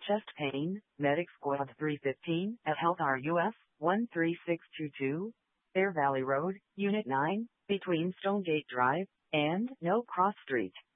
Chest pain, Medic Squad 315 at Health RUS 13622, Fair Valley Road, Unit 9, between Stonegate Drive and No Cross Street.